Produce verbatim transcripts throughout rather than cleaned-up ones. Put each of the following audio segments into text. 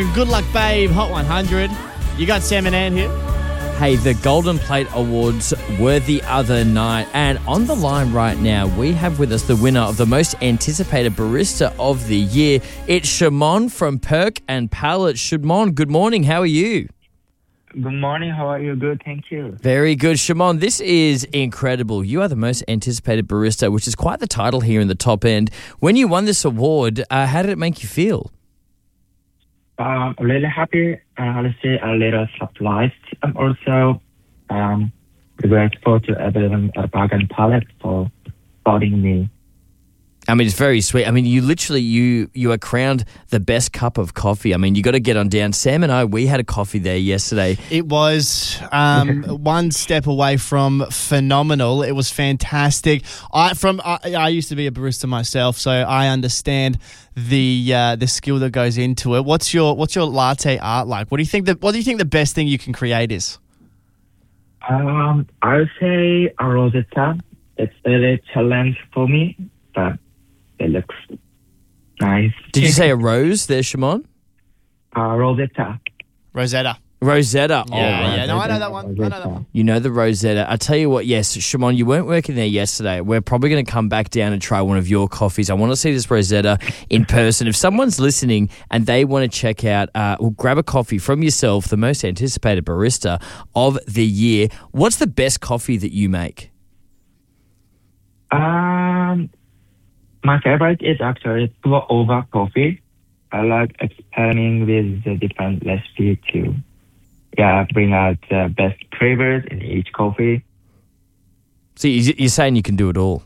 afternoon. Good luck, babe. Hot one hundred. You got Sam and Ann here. Hey, the Golden Plate Awards were the other night, and on the line right now, we have with us the winner of the most anticipated barista of the year. It's Shimon from Perk and Palate. Shimon, good morning. How are you? Good morning. How are you? Good, thank you. Very good. Shimon, this is incredible. You are the most anticipated barista, which is quite the title here in the top end. When you won this award, uh, how did it make you feel? Um, I'm really happy and honestly a little surprised. I'm also um, grateful to everyone at Perk and Palate for voting me. I mean, it's very sweet. I mean, you literally, you you are crowned the best cup of coffee. I mean, you got to get on down. Sam and I, we had a coffee there yesterday. It was um, one step away from phenomenal. It was fantastic. I from I, I used to be a barista myself, so I understand the uh, the skill that goes into it. What's your what's your latte art like? What do you think that What do you think the best thing you can create is? Um, I would say a rosetta. It's really a challenge for me, but it looks nice. Did you say a rose there, Shimon? Uh, Rosetta. Rosetta. Rosetta. Yeah, oh, right. yeah. No, I know that one. I know that one. You know the Rosetta. I tell you what, yes, Shimon, you weren't working there yesterday. We're probably going to come back down and try one of your coffees. I want to see this Rosetta in person. If someone's listening and they want to check out, uh, well, grab a coffee from yourself, the most anticipated barista of the year, what's the best coffee that you make? Um, my favorite is actually pour over coffee. I like experimenting with the different recipes to, yeah, bring out the best flavors in each coffee. So you're saying you can do it all?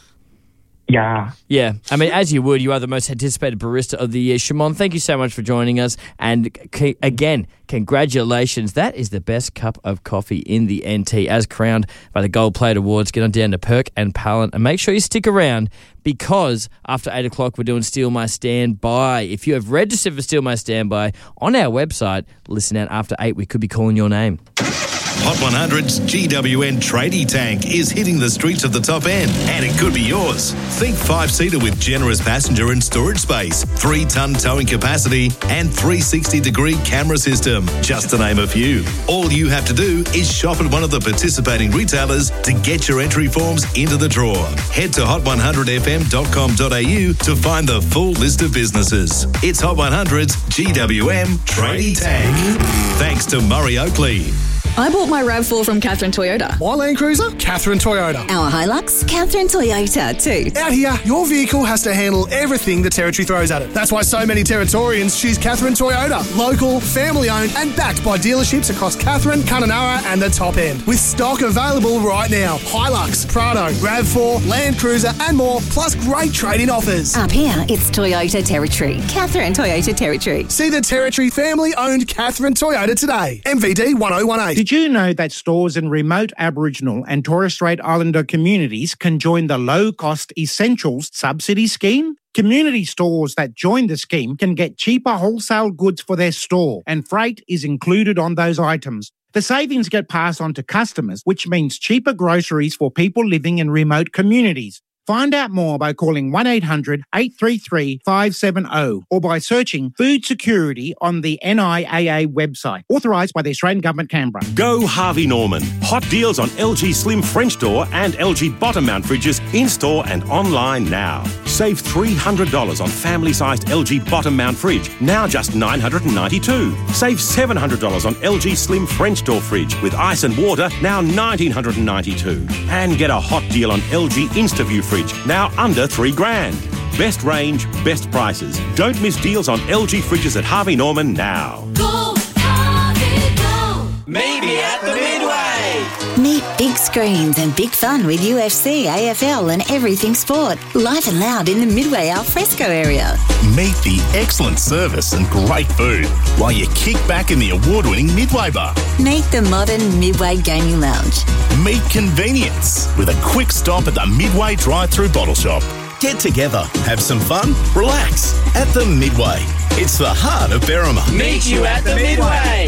Yeah. Yeah. I mean, as you would, you are the most anticipated barista of the year. Shimon, thank you so much for joining us. And c- again, congratulations. That is the best cup of coffee in the N T as crowned by the Gold Plate Awards. Get on down to Perk and Palate and make sure you stick around because after eight o'clock, we're doing Steal My Standby. If you have registered for Steal My Standby on our website, listen out after eight. We could be calling your name. Hot one hundred's G W N Tradie Tank is hitting the streets of the top end, and it could be yours. Think five-seater with generous passenger and storage space, three-ton towing capacity, and three sixty degree camera system, just to name a few. All you have to do is shop at one of the participating retailers to get your entry forms into the draw. Head to hot one hundred f m dot com dot a u to find the full list of businesses. It's Hot one hundred's G W M Tradie Tank. Thanks to Murray Oakley. I bought my RAV four from Catherine Toyota. My Land Cruiser? Catherine Toyota. Our Hilux? Catherine Toyota too. Out here, your vehicle has to handle everything the Territory throws at it. That's why so many Territorians choose Catherine Toyota. Local, family-owned and backed by dealerships across Catherine, Kununurra and the top end. With stock available right now. Hilux, Prado, RAV four, Land Cruiser and more, plus great trade-in offers. Up here, it's Toyota Territory. Catherine Toyota Territory. See the Territory family-owned Catherine Toyota today. M V D one oh one eight. Did you know that stores in remote Aboriginal and Torres Strait Islander communities can join the low-cost Essentials subsidy scheme? Community stores that join the scheme can get cheaper wholesale goods for their store, and freight is included on those items. The savings get passed on to customers, which means cheaper groceries for people living in remote communities. Find out more by calling one eight hundred eight three three five seven zero or by searching food security on the N I A A website, authorised by the Australian Government, Canberra. Go Harvey Norman. Hot deals on L G Slim French door and L G bottom mount fridges in-store and online now. Save three hundred dollars on family-sized L G bottom mount fridge, now just nine hundred ninety-two dollars. Save seven hundred dollars on L G Slim French door fridge with ice and water, now one thousand nine hundred ninety-two dollars. And get a hot deal on L G InstaView fridge, now under three grand. Best range, best prices. Don't miss deals on L G fridges at Harvey Norman now. Go, Harvey, go! Maybe at the Midway! Meet big screens and big fun with U F C, A F L and everything sport. Live and loud in the Midway alfresco area. Meet the excellent service and great food while you kick back in the award-winning Midway bar. Meet the modern Midway gaming lounge. Meet convenience with a quick stop at the Midway drive-through bottle shop. Get together, have some fun, relax at the Midway. It's the heart of Berrima. Meet you at the Midway!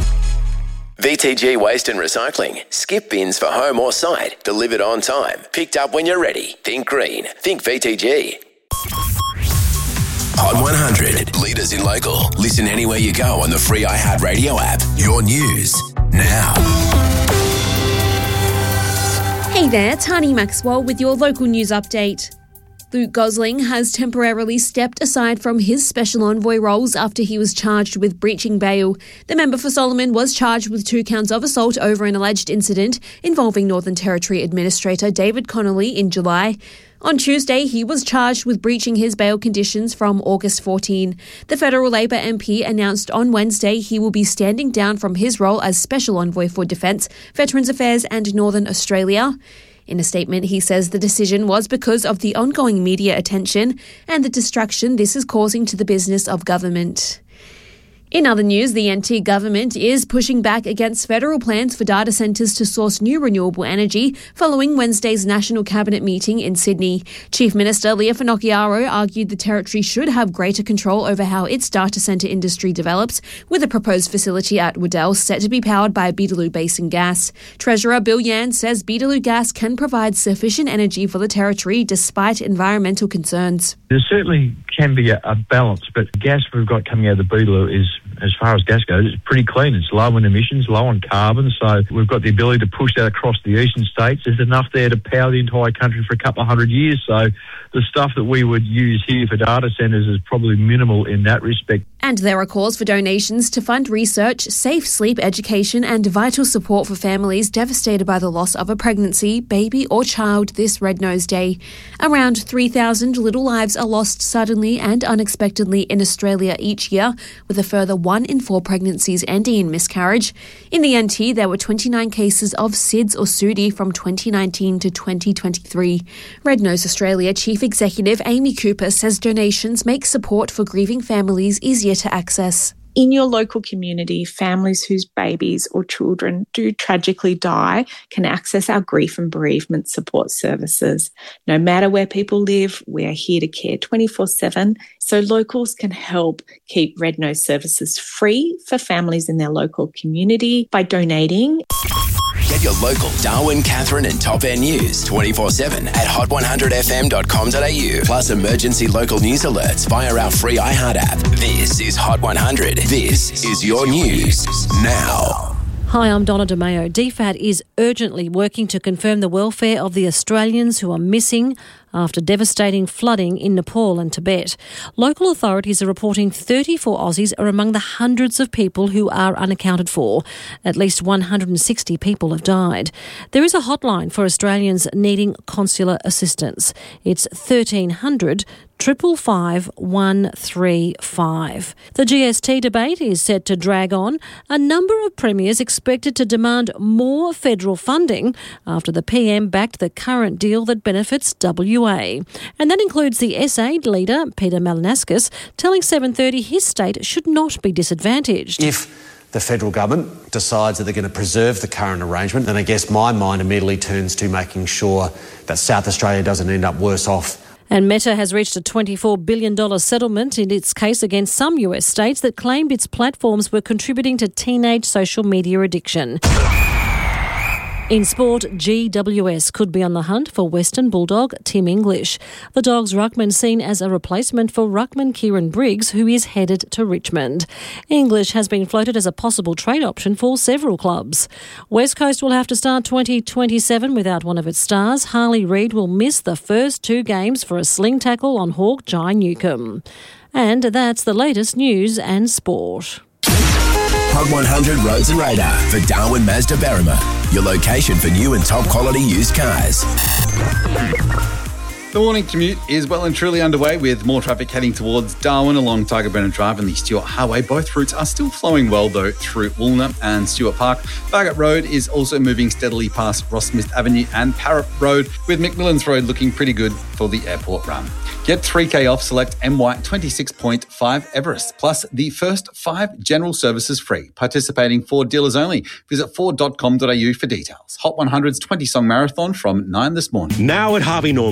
V T G Waste and Recycling. Skip bins for home or site. Delivered on time. Picked up when you're ready. Think green. Think V T G. Hot one hundred. Leader Matters in local. Listen anywhere you go on the free iHeartRadio app. Your news now. Hey there, Tani Maxwell with your local news update. Luke Gosling has temporarily stepped aside from his special envoy roles after he was charged with breaching bail. The member for Solomon was charged with two counts of assault over an alleged incident involving Northern Territory Administrator David Connolly in July. On Tuesday, he was charged with breaching his bail conditions from August fourteenth. The federal Labor M P announced on Wednesday he will be standing down from his role as Special Envoy for Defence, Veterans Affairs and Northern Australia. In a statement, he says the decision was because of the ongoing media attention and the distraction this is causing to the business of government. In other news, the N T government is pushing back against federal plans for data centres to source new renewable energy following Wednesday's National Cabinet meeting in Sydney. Chief Minister Leah Finocchiaro argued the Territory should have greater control over how its data centre industry develops, with a proposed facility at Waddell set to be powered by Beetaloo Basin Gas. Treasurer Bill Yan says Beetaloo Gas can provide sufficient energy for the Territory despite environmental concerns. There certainly can be a, a balance, but the gas we've got coming out of the Beetaloo is, as far as gas goes, it's pretty clean. It's low in emissions, low on carbon, so we've got the ability to push that across the eastern states. There's enough there to power the entire country for a couple of hundred years, so the stuff that we would use here for data centres is probably minimal in that respect. And there are calls for donations to fund research, safe sleep education and vital support for families devastated by the loss of a pregnancy, baby or child this Red Nose Day. Around three thousand little lives are lost suddenly and unexpectedly in Australia each year, with a further one in four pregnancies ending in miscarriage. In the N T, there were twenty-nine cases of S I D S or S U D I from twenty nineteen to twenty twenty-three. Red Nose Australia Chief Executive Amy Cooper says donations make support for grieving families easier to access. In your local community, families whose babies or children do tragically die can access our grief and bereavement support services. No matter where people live, we are here to care twenty-four seven, so locals can help keep Red Nose services free for families in their local community by donating. Get your local Darwin, Catherine and Top End news twenty-four seven at hot one hundred f m dot com dot a u. Plus emergency local news alerts via our free iHeart app. This is Hot one hundred. This is your news now. Hi, I'm Donna DeMayo. D FAT is urgently working to confirm the welfare of the Australians who are missing after devastating flooding in Nepal and Tibet. Local authorities are reporting thirty-four Aussies are among the hundreds of people who are unaccounted for. At least one hundred sixty people have died. There is a hotline for Australians needing consular assistance. It's thirteen hundred Triple five one three five. The G S T debate is set to drag on. A number of premiers expected to demand more federal funding after the P M backed the current deal that benefits W A. And that includes the S A leader, Peter Malinauskas, telling seven thirty his state should not be disadvantaged. If the federal government decides that they're going to preserve the current arrangement, then I guess my mind immediately turns to making sure that South Australia doesn't end up worse off. And Meta has reached a twenty-four billion dollars settlement in its case against some U S states that claimed its platforms were contributing to teenage social media addiction. In sport, G W S could be on the hunt for Western Bulldog Tim English. The Dogs ruckman seen as a replacement for ruckman Kieran Briggs, who is headed to Richmond. English has been floated as a possible trade option for several clubs. West Coast will have to start twenty twenty-seven without one of its stars. Harley Reid will miss the first two games for a sling tackle on Hawk Jai Newcombe. And that's the latest news and sport. Hot one hundred Roads and Radar for Darwin Mazda Berrima, your location for new and top quality used cars. The morning commute is well and truly underway with more traffic heading towards Darwin along Tiger Brennan Drive and the Stuart Highway. Both routes are still flowing well though through Woolner and Stuart Park. Farragut Road is also moving steadily past Ross Smith Avenue and Parrot Road, with McMillan's Road looking pretty good for the airport run. Get three K off select M Y twenty-six point five Everest, plus the first five general services free. Participating Ford dealers only. Visit ford dot com dot a u for details. Hot one hundred's twenty-song marathon from nine this morning. Now at Harvey Norman, create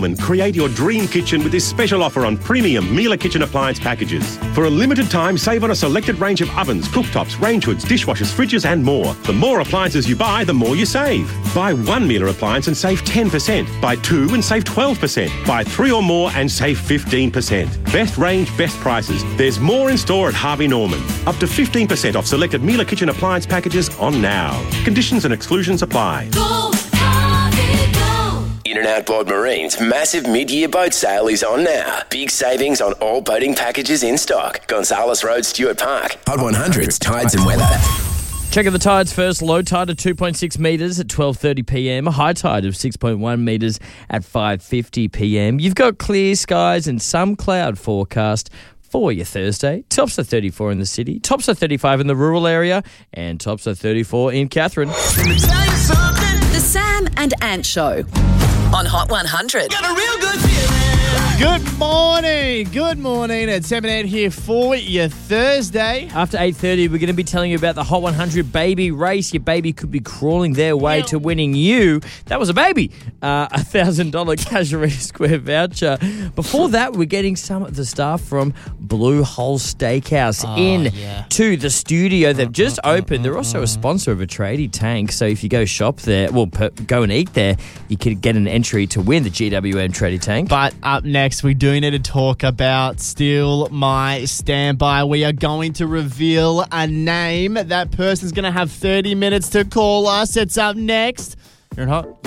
Elevate your dream kitchen with this special offer on premium Miele kitchen appliance packages. For a limited time, save on a selected range of ovens, cooktops, range hoods, dishwashers, fridges and more. The more appliances you buy, the more you save. Buy one Miele appliance and save ten percent. Buy two and save twelve percent. Buy three or more and save fifteen percent. Best range, best prices. There's more in store at Harvey Norman. Up to fifteen percent off selected Miele kitchen appliance packages on now. Conditions and exclusions apply. Go, Harvey, go. In and Outboard Marine's massive mid-year boat sale is on now. Big savings on all boating packages in stock. Gonzales Road, Stuart Park. Hot one hundreds, tides and weather. Checking the tides first. Low tide of two point six metres at twelve thirty p m. A high tide of six point one metres at five fifty p m. You've got clear skies and some cloud forecast for your Thursday. Tops are thirty-four in the city. Tops are thirty-five in the rural area. And tops are thirty-four in Catherine. The Sam and Ant Show on Hot one hundred. Got a real good feeling. Good morning. Good morning. It's seven eight here for your Thursday. After eight thirty, we're going to be telling you about the Hot one hundred baby race. Your baby could be crawling their way to winning you. That was a baby. Uh, a one thousand dollars Casuarina Square voucher. Before that, we're getting some of the staff from Blue Hole Steakhouse Oh, in yeah. to the studio. They've just opened. They're also a sponsor of a tradie tank. So if you go shop there, well, per, go and eat there, you could get an entry to win the G W M tradie tank. But up next, we do need to talk about Steal My Standby. We are going to reveal a name. That person's going to have thirty minutes to call us. It's up next. You're in Hot